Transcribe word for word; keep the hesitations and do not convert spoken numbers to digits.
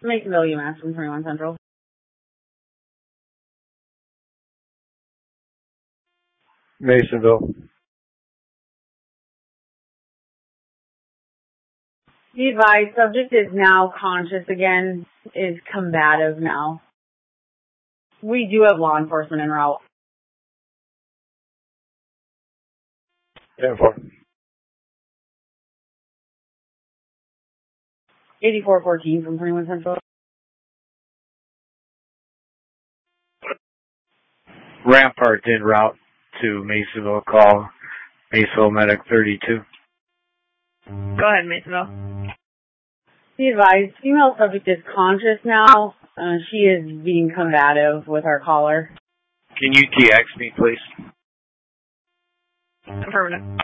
Masonville, UMass from twenty-one Central. Masonville. Be advised, subject is now conscious again, is combative now. We do have law enforcement en route. ten four. eighty-four fourteen from twenty-one Central. Rampart en route to Masonville. Call Masonville Medic thirty-two. Go ahead, Masonville. Be advised, female subject is conscious now. Uh, she is being combative with our caller. Can you T X me, please? Affirmative.